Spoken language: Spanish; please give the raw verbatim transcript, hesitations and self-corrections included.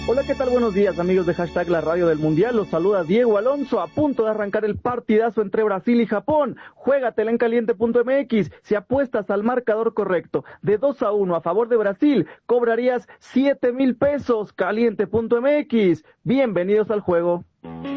Hola, ¿qué tal? Buenos días, amigos de Hashtag La Radio del Mundial. Los saluda Diego Alonso, a punto de arrancar el partidazo entre Brasil y Japón. Juégatela en caliente punto m x. Si apuestas al marcador correcto de dos a uno a favor de Brasil, cobrarías siete mil pesos. caliente punto m x. Bienvenidos al juego.